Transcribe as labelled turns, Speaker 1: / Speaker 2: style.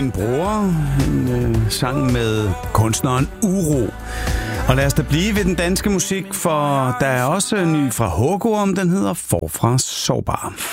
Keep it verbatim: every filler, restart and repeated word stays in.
Speaker 1: min bror. En øh, sang med kunstneren Uro. Og lad os da blive ved den danske musik, for der er også en ny fra Hågorm, den hedder Forfra Sårbar.